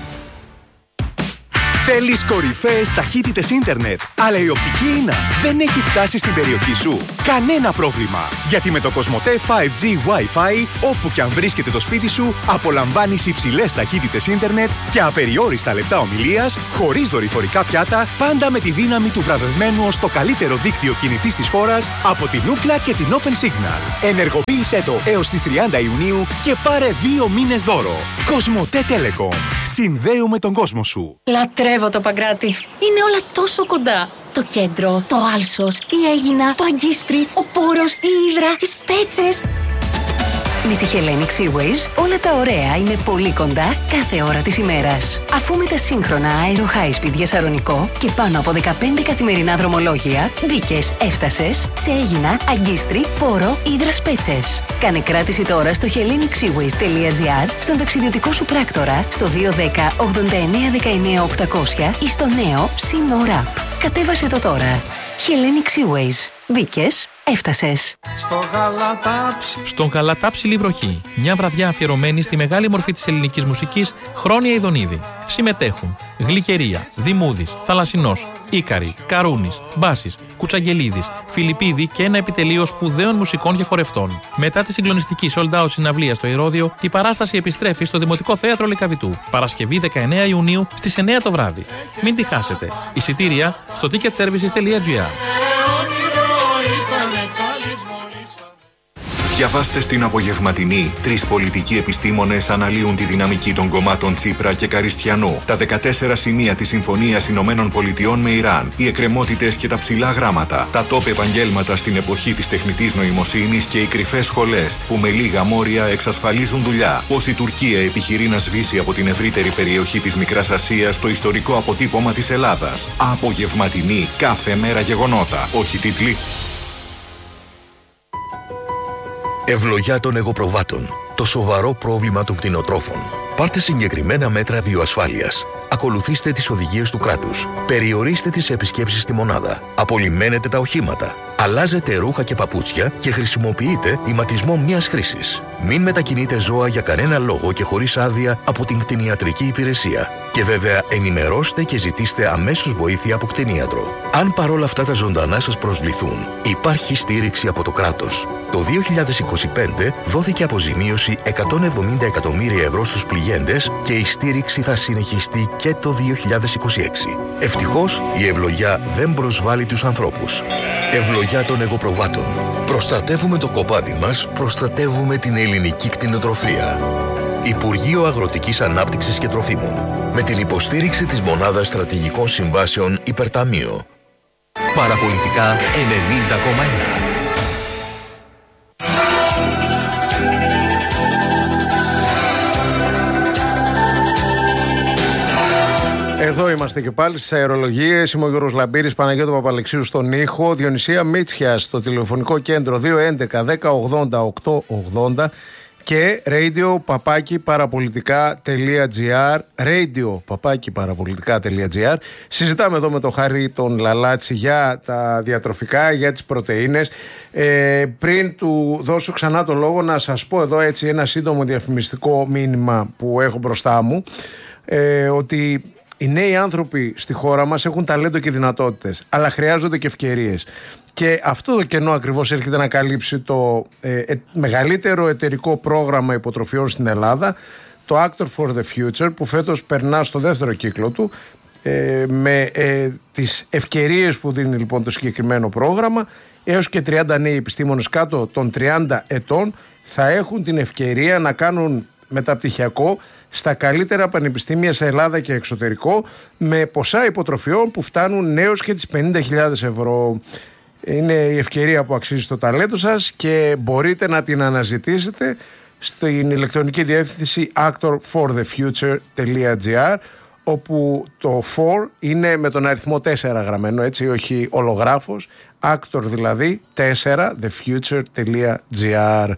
Θέλεις κορυφαίες ταχύτητες ίντερνετ, αλλά η οπτική ίνα δεν έχει φτάσει στην περιοχή σου? Κανένα πρόβλημα, γιατί με το Κοσμοτέ φάιβ τζι Wi-Fi, όπου και αν βρίσκεται το σπίτι σου, απολαμβάνεις υψηλές ταχύτητες ίντερνετ και απεριόριστα λεπτά ομιλίας, χωρίς δορυφορικά πιάτα, πάντα με τη δύναμη του βραβευμένου ως το καλύτερο δίκτυο κινητής της χώρας από την Ookla και την Open Signal. Ενεργοποίησέ το έως τις τριάντα Ιουνίου και πάρε δύο μήνες δώρο. Κοσμοτέ Telecom. Συνδέουμε τον κόσμο σου. Λατρεύω το Παγκράτη. Είναι όλα τόσο κοντά. Το κέντρο, το Άλσος, η Αίγινα, το Αγκίστρι, ο Πόρος, η Ύδρα, οι Σπέτσες. Με τη Hellenic Seaways όλα τα ωραία είναι πολύ κοντά κάθε ώρα της ημέρας. Αφού με τα σύγχρονα Aero High Speed για Σαρονικό και πάνω από δεκαπέντε καθημερινά δρομολόγια, μπήκες, έφτασες σε Αίγινα, Αγκίστρι, Πόρο, Ύδρα, Σπέτσες. Κάνε κράτηση τώρα στο hellenic seaways τελεία gr, στον ταξιδιωτικό σου πράκτορα, στο δύο ένα μηδέν ογδόντα εννέα δεκαεννέα οκτακόσια ή στο νέο SeaMore App. Κατέβασε το τώρα. Hellenic Seaways. Μπήκες, έφτασες. Στο Γαλατάψι. Στον Γαλατάψιλη βροχή. Μια βραδιά αφιερωμένη στη μεγάλη μορφή της ελληνικής μουσικής, Χρόνια Ιδονίδη. Συμμετέχουν Γλυκερία, Δημούδης, Θαλασσινός, Ίκαρη, Καρούνης, Μπάσης, Κουτσαγγελίδης, Φιλιππίδη και ένα επιτελείο σπουδαίων μουσικών και χορευτών. Μετά τη συγκλονιστική sold out συναυλία στο Ηρώδειο, η παράσταση επιστρέφει στο Δημοτικό Θέατρο Λυκαβητού. Παρασκευή δεκαεννέα Ιουνίου στις εννέα το βράδυ. Μην τη χάσετε. Εισιτήρια στο ticket services τελεία gr. Διαβάστε στην απογευματινή. Τρεις πολιτικοί επιστήμονες αναλύουν τη δυναμική των κομμάτων Τσίπρα και Καριστιανού, τα δεκατέσσερα σημεία της Συμφωνίας Ηνωμένων Πολιτειών με Ιράν, οι εκκρεμότητες και τα ψηλά γράμματα, τα top επαγγέλματα στην εποχή της τεχνητής νοημοσύνης και οι κρυφές σχολές που με λίγα μόρια εξασφαλίζουν δουλειά. Πώς η Τουρκία επιχειρεί να σβήσει από την ευρύτερη περιοχή της Μικράς Ασίας το ιστορικό αποτύπωμα της Ελλάδας. Απογευματινή, κάθε μέρα γεγονότα. Όχι τίτλοι. Ευλογιά των εγωπροβάτων. Το σοβαρό πρόβλημα των κτηνοτρόφων. Πάρτε συγκεκριμένα μέτρα βιοασφάλειας. Ακολουθήστε τις οδηγίες του κράτους. Περιορίστε τις επισκέψεις στη μονάδα. Απολυμμένετε τα οχήματα. Αλλάζετε ρούχα και παπούτσια και χρησιμοποιείτε ηματισμό μιας χρήσης. Μην μετακινείτε ζώα για κανένα λόγο και χωρίς άδεια από την κτηνιατρική υπηρεσία. Και βέβαια ενημερώστε και ζητήστε αμέσως βοήθεια από κτηνίατρο. Αν παρόλα αυτά τα ζωντανά σας προσβληθούν, υπάρχει στήριξη από το κράτος. Το δύο χιλιάδες είκοσι πέντε δόθηκε αποζημίωση εκατόν εβδομήντα εκατομμύρια ευρώ στους πληγέντες και η στήριξη θα συνεχιστεί και το δύο χιλιάδες είκοσι έξι. Ευτυχώς η ευλογιά δεν προσβάλλει τους ανθρώπους. Ευλογιά των εγωπροβάτων. Προστατεύουμε το κοπάδι μας, προστατεύουμε την ελληνική κτηνοτροφία. Υπουργείο Αγροτικής Ανάπτυξης και Τροφίμων. Με την υποστήριξη της Μονάδας Στρατηγικών Συμβάσεων Υπερταμείο. Παραπολιτικά ενενήντα κόμμα ένα. Εδώ είμαστε και πάλι στις αερολογίες. Είμαι ο Γιώργος Λαμπύρης, Παναγιώτο Παπαλεξίου στον ήχο, Διονυσία Μίτσια στο τηλεφωνικό κέντρο δύο έντεκα δέκα ογδόντα οκτώ ογδόντα και radio παπάκι παραπολιτικά.gr, radio παπάκι παραπολιτικά.gr. Συζητάμε εδώ με τον Χάρη τον Λαλάτση για τα διατροφικά, για τις πρωτεΐνες. Ε, πριν του δώσω ξανά το λόγο, να σας πω εδώ έτσι ένα σύντομο διαφημιστικό μήνυμα που έχω μπροστά μου, ε, ότι οι νέοι άνθρωποι στη χώρα μας έχουν ταλέντο και δυνατότητες, αλλά χρειάζονται και ευκαιρίες. Και αυτό το κενό ακριβώς έρχεται να καλύψει το ε, ε, μεγαλύτερο εταιρικό πρόγραμμα υποτροφιών στην Ελλάδα, το Actor for the Future, που φέτος περνά στο δεύτερο κύκλο του, ε, με ε, τις ευκαιρίες που δίνει λοιπόν το συγκεκριμένο πρόγραμμα. Έως και τριάντα νέοι επιστήμονες κάτω των τριάντα ετών θα έχουν την ευκαιρία να κάνουν μεταπτυχιακό στα καλύτερα πανεπιστήμια σε Ελλάδα και εξωτερικό, με ποσά υποτροφιών που φτάνουν έως και τις πενήντα χιλιάδες ευρώ. Είναι η ευκαιρία που αξίζει το ταλέντο σας και μπορείτε να την αναζητήσετε στην ηλεκτρονική διεύθυνση actor for the future dot gr, όπου το φορ είναι με τον αριθμό τέσσερα γραμμένο, έτσι, όχι ολογράφος, actor δηλαδή τέσσερα the future dot gr.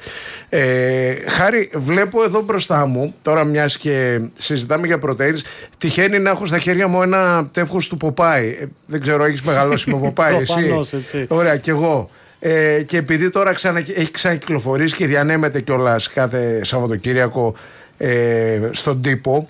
ε, Χάρη, βλέπω εδώ μπροστά μου, τώρα μιας και συζητάμε για πρωτεΐνες, τυχαίνει να έχω στα χέρια μου ένα τεύχος του Ποπάι. ε, δεν ξέρω, έχεις μεγαλώσει με Ποπάι εσύ? Έτσι. Ωραία, και εγώ. Ε, και επειδή τώρα ξανα, έχει ξανακυκλοφορήσει και διανέμεται κιόλας κάθε Σαββατοκύριακο ε, στον τύπο,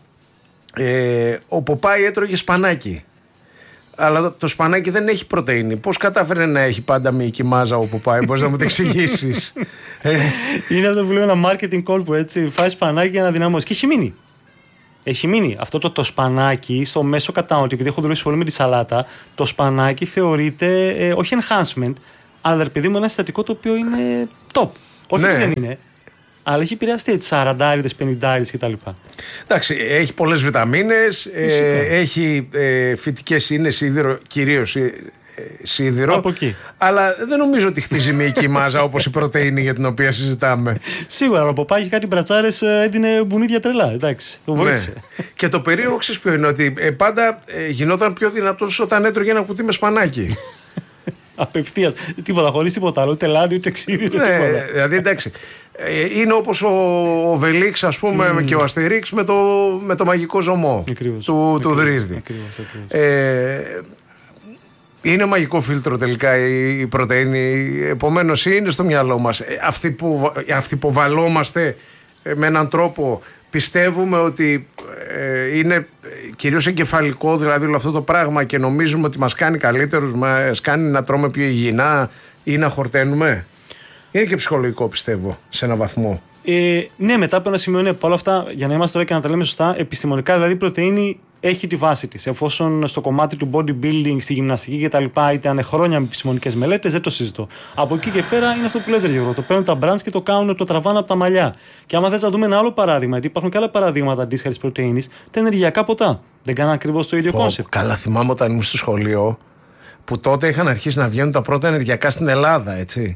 ε, ο Ποπάι έτρωγε σπανάκι. Αλλά το, το σπανάκι δεν έχει πρωτεΐνη. Πώς κατάφερε να έχει πάντα μυϊκή μάζα ο Ποπάι? Μπορείς να μου το εξηγήσεις? ε. Είναι αυτό που λέμε ένα marketing call, έτσι. Φάει σπανάκι για να δυναμώσει. Και έχει μείνει. Έχει μείνει. Αυτό το, το σπανάκι στο μέσο κατάνοτη, επειδή έχω δουλέψει πολύ με τη σαλάτα, το σπανάκι θεωρείται ε, όχι enhancement, αλλά παιδί μου ένα συστατικό το οποίο είναι top. Όχι, ναι, δεν είναι. Αλλά έχει επηρεαστεί έτσι σαραντάριδες, πενηντάριδες κτλ. Εντάξει, έχει πολλές βιταμίνες, ε, έχει ε, φυτικές ίνες, σίδηρο, κυρίως ε, σίδηρο. Από εκεί. Αλλά δεν νομίζω ότι χτίζει μυϊκή μάζα όπως η πρωτεΐνη για την οποία συζητάμε. Σίγουρα, αλλά ο Ποπάι κάτι μπρατσάρες, έδινε μπουνίδια τρελά. Εντάξει, το βοήθησε. Ναι. Και το περίεργο ξέρεις ποιο είναι? Ότι ε, πάντα ε, γινόταν πιο δυνατός όταν έτρωγε ένα κουτί με σπανάκι. Απευθείας. Τίποτα, χωρίς τίποτα άλλο. Ούτε λάδι, ούτε ξύδι, ούτε τίποτα. Ναι, δηλαδή εντάξει. Είναι όπως ο, ο Βελίξ, ας πούμε, mm. και ο Αστερίξ με το, με το μαγικό ζωμό ακριβώς, του, ακριβώς, του Δρύδη. Ακριβώς, ακριβώς. Ε, είναι μαγικό φίλτρο τελικά η, η πρωτεΐνη. Επομένως είναι στο μυαλό μας. Αυτοί που, αυτοί που βαλόμαστε με έναν τρόπο, πιστεύουμε ότι ε, είναι κυρίως εγκεφαλικό, δηλαδή όλο αυτό το πράγμα, και νομίζουμε ότι μας κάνει καλύτερους, μας κάνει να τρώμε πιο υγιεινά ή να χορταίνουμε. Είναι και ψυχολογικό, πιστεύω, σε έναν βαθμό. Ε, ναι, μετά από ένα σημείο, ναι, όλα αυτά, για να είμαστε τώρα και να τα λέμε σωστά, επιστημονικά, δηλαδή η πρωτεΐνη έχει τη βάση της. Εφόσον στο κομμάτι του bodybuilding, στη γυμναστική κτλ. Ήταν χρόνια με επιστημονικές μελέτες, δεν το συζητώ. Από εκεί και πέρα είναι αυτό που λες, ρε Γιώργο. Το παίρνουν τα brands και το κάνουν, το τραβάνε από τα μαλλιά. Και άμα θες να δούμε ένα άλλο παράδειγμα, γιατί υπάρχουν και άλλα παραδείγματα αντίστοιχα της πρωτεΐνης, τα ενεργειακά ποτά. Δεν κάνουν ακριβώς το ίδιο κόνσεπτ. Καλά, θυμάμαι όταν ήμουν στο σχολείο, που τότε είχαν αρχίσει να βγαίνουν τα πρώτα ενεργειακά στην Ελλάδα, έτσι.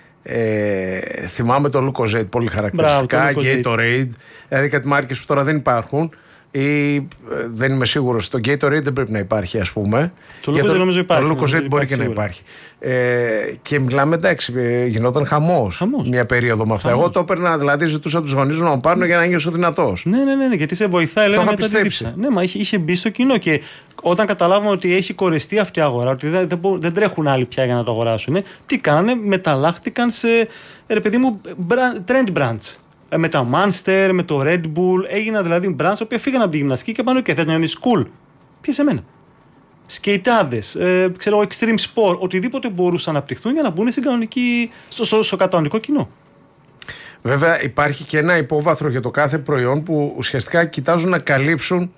Ε, θυμάμαι το Lucozade πολύ χαρακτηριστικά, Gatorade, δηλαδή κάτι μάρκες που τώρα δεν υπάρχουν ή ε, δεν είμαι σίγουρος. Το Gatorade δεν πρέπει να υπάρχει, ας πούμε. Το Lucozade νομίζω υπάρχει. Το Lucozade μπορεί και να υπάρχει. Ε, και μιλάμε, εντάξει, ε, γινόταν χαμός, χαμός μια περίοδο με αυτά. Χαμός. Εγώ το έπαιρνα, δηλαδή ζητούσα από τους γονείς μου να μου πάρουν για να νιώσω δυνατός. Ναι, ναι, ναι, ναι, γιατί σε βοηθάει, λέγαμε, μετά τη δίψα. Ναι, μα είχε, είχε μπει στο κοινό και όταν καταλάβαμε ότι έχει κορεστεί αυτή η αγορά, ότι δεν, δεν, δεν τρέχουν άλλοι πια για να το αγοράσουν, τι κάνανε? Μεταλλάχτηκαν σε, ρε παιδί μου, trend brands. Με τα Monster, με το Red Bull, έγιναν δηλαδή brands που φύγαν από τη γυμναστική και πάνω και θες να είναι cool. Ποιες εμένα. Σκεϊτάδες, ε, ξέρω, extreme sport, οτιδήποτε μπορούσαν να αναπτυχθούν για να μπουν στην κανονική, στο, στο, στο κατανοητικό κοινό. Βέβαια υπάρχει και ένα υπόβαθρο για το κάθε προϊόν που ουσιαστικά κοιτάζουν να καλύψουν,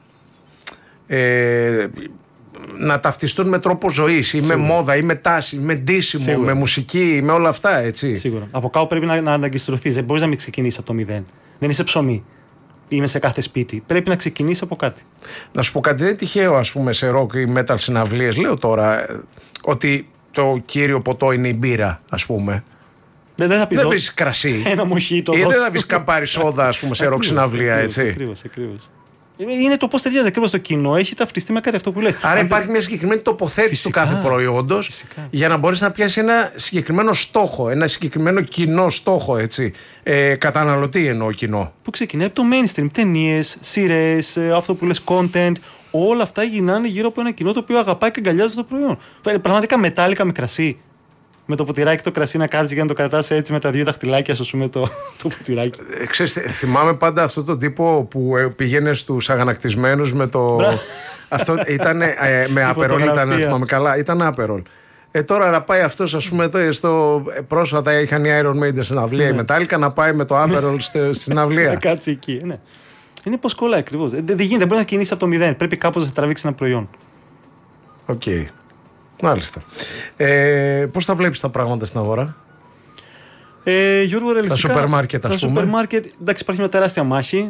ε, να ταυτιστούν με τρόπο ζωής ή με μόδα ή με τάση, με ντύσιμο, σίγουρα, με μουσική, με όλα αυτά, έτσι. Σίγουρα. Από κάπου πρέπει να, να αναγκιστρωθείς. Δεν μπορείς να μην ξεκινήσεις από το μηδέν. Δεν είσαι ψωμί. Είμαι σε κάθε σπίτι. Πρέπει να ξεκινήσεις από κάτι. Να σου πω κάτι, δεν είναι τυχαίο, ας πούμε, σε rock ή metal συναυλίες, λέω τώρα, ότι το κύριο ποτό είναι η μπύρα, ας πούμε. Δεν, δεν θα πεις, δεν πεις κρασί. Ένα μοχίτο. Ή δεν θα πεις καμπάρι σόδα, ας πούμε, σε rock συναυλία, έτσι. Ακριβώς, ακριβώς. Είναι το πώς ταιριάζει ακριβώς το κοινό, έχει ταυτιστεί με κάτι αυτό που λες. Άρα αν υπάρχει μια συγκεκριμένη τοποθέτηση φυσικά, του κάθε προϊόντος, φυσικά, για να μπορείς να πιάσει ένα συγκεκριμένο στόχο, ένα συγκεκριμένο κοινό στόχο, έτσι. Ε, καταναλωτή εννοώ κοινό. Που ξεκινάει από το mainstream, ταινίες, σειρές, αυτό που λες content. Όλα αυτά γυρνάνε γύρω από ένα κοινό το οποίο αγαπάει και αγκαλιάζει το προϊόν. Πραγματικά μετάλλικα με κρασί. Με το ποτηράκι το κρασί να κάτσει για να το κρατάς έτσι με τα δύο δαχτυλάκια, α πούμε, το, το ποτηράκι. Ε, ξέρεις, θυμάμαι πάντα αυτό το τύπο που πήγαινε στους αγανακτισμένους με το. Αυτό ήταν ε, με άπερολ, ήταν, θυμάμαι καλά, ήταν άπερολ. Ε, τώρα να πάει αυτός, ας πούμε, το, στο, πρόσφατα είχαν οι Iron Maiden στην αυλία, η Metallica, να πάει με το άπερολ στην αυλία. Να κάτσει εκεί, ναι. Είναι πως κολλάει ακριβώς. Δεν, δεν γίνεται, δεν μπορεί να κινήσει από το μηδέν. Πρέπει κάπως να τραβήξει ένα προϊόν. Οκ. Okay. Μάλιστα. Ε, πώς θα βλέπεις τα πράγματα στην αγορά? Ε, Γιώργο, ρεαλιστικά. Στα σούπερ μάρκετ, ας πούμε. Στα σούπερ μάρκετ, εντάξει, υπάρχει μια τεράστια μάχη.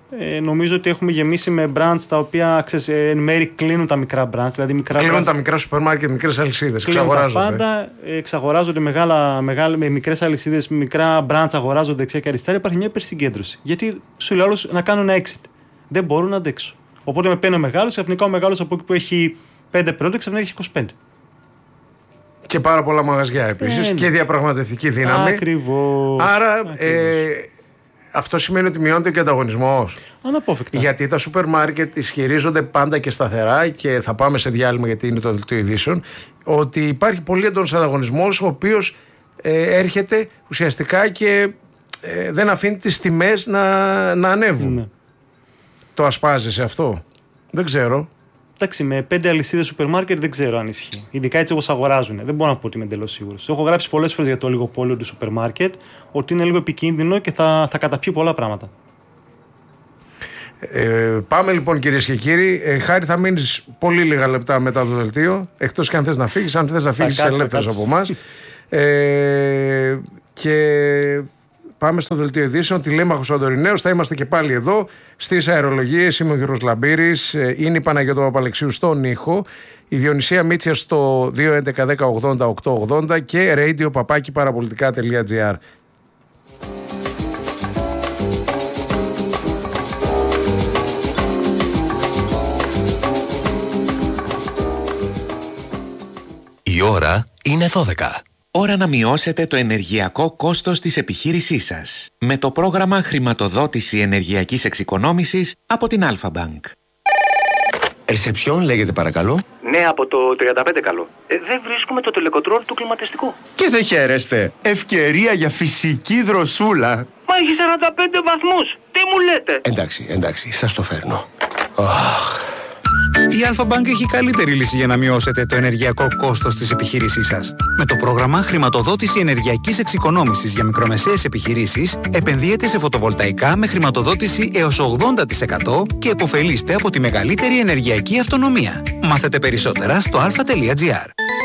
Ε, νομίζω ότι έχουμε γεμίσει με brands τα οποία ξέρεις, εν μέρει κλείνουν τα μικρά brands. Δηλαδή μικρά κλείνουν brands, τα μικρά σούπερ μάρκετ, μικρές αλυσίδες. Κλείνουν τα πάντα, εξαγοράζονται μεγάλα, μεγάλα, με μικρές αλυσίδες, μικρά brands αγοράζονται δεξιά και αριστερά. Υπάρχει μια υπερσυγκέντρωση. Γιατί σου λέει όλος να κάνω ένα exit. Δεν μπορούν να αντέξουν. Οπότε με παίρνει ο μεγάλος, ξαφνικά ο μεγάλος από εκεί που έχει πέντε προϊόντα, ξαφνικά έχει είκοσι πέντε. Και πάρα πολλά μαγαζιά επίσης. Ε, και διαπραγματευτική δύναμη. Ακριβώς. Άρα. Ακριβώς. Ε, Αυτό σημαίνει ότι μειώνεται και ο ανταγωνισμός. Αναπόφευκτα. Γιατί τα σούπερ μάρκετ ισχυρίζονται πάντα και σταθερά, και θα πάμε σε διάλειμμα γιατί είναι το δελτίο ειδήσεων, ότι υπάρχει πολύ έντονος ανταγωνισμός, ο οποίος ε, έρχεται ουσιαστικά και ε, δεν αφήνει τις τιμές να, να ανέβουν. Ναι. Το ασπάζεσαι αυτό? Δεν ξέρω. Εντάξει, με πέντε αλυσίδες σούπερ μάρκετ δεν ξέρω αν ισχύει. Ειδικά έτσι όπως αγοράζουν. Δεν μπορώ να πω ότι είμαι εντελώς σίγουρος. Έχω γράψει πολλές φορές για το ολιγοπόλιο του σούπερ μάρκετ ότι είναι λίγο επικίνδυνο και θα, θα καταπιεί πολλά πράγματα. Ε, πάμε λοιπόν, κυρίες και κύριοι. Ε, Χάρη, θα μείνεις πολύ λίγα λεπτά μετά το δελτίο. Εκτός και αν θες να φύγεις. Αν θες να φύγεις, είσαι ελεύθερος από εμάς. Ε, και πάμε στο δελτίο ειδήσεων. Τηλέμαχος Αντοριναίος. Θα είμαστε και πάλι εδώ στις αερολογίες. Είμαι ο Γιώργος Λαμπύρης. Είναι η Παναγιώτα Παπαλεξίου στον ήχο. Η Διονυσία Μίτσια στο δύο έντεκα δέκα ογδόντα οκτώ ογδόντα και radio παπάκι παραπολιτικά τελεία τζι άρ. Η ώρα είναι δώδεκα. Ώρα να μειώσετε το ενεργειακό κόστος της επιχείρησής σας με το πρόγραμμα χρηματοδότηση ενεργειακής εξοικονόμησης από την Αλφα-Bank. Ρεσεψιόν λέγεται παρακαλώ. Ναι, από το τριάντα πέντε καλό. Ε, δεν βρίσκουμε το τελεκοντρόλ του κλιματιστικού. Και δεν χαίρεστε. Ευκαιρία για φυσική δροσούλα. Μα έχει σαράντα πέντε βαθμούς. Τι μου λέτε? Εντάξει, εντάξει, σας το φέρνω. Oh. Η Αλφα-Bank έχει καλύτερη λύση για να μειώσετε το ενεργειακό κόστος της επιχείρησής σας. Με το πρόγραμμα χρηματοδότηση ενεργειακής εξοικονόμησης για μικρομεσαίες επιχειρήσεις, επενδύετε σε φωτοβολταϊκά με χρηματοδότηση έως ογδόντα τοις εκατό και επωφελείστε από τη μεγαλύτερη ενεργειακή αυτονομία. Μάθετε περισσότερα στο αλφα τελεία τζι άρ.